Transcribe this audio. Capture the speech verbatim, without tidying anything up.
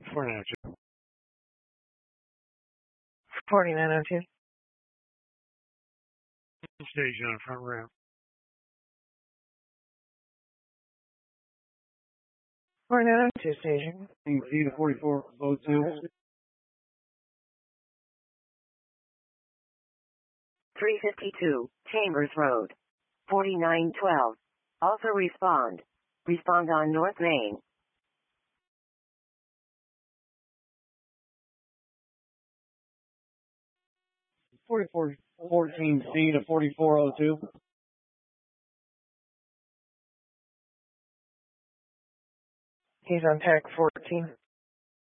four nine oh two. forty-nine oh two. Station on front ramp. forty-nine oh two station. C to forty-four oh two. three fifty-two, Chambers Road. forty-nine twelve. Also respond. Respond on North Main. forty-four fourteen C to forty-four oh two. He's on tag fourteen.